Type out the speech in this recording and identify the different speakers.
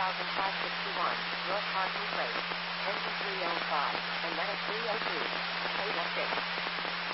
Speaker 1: 1561, North Hartley Place, engine 305, and Meta 302, Data 6.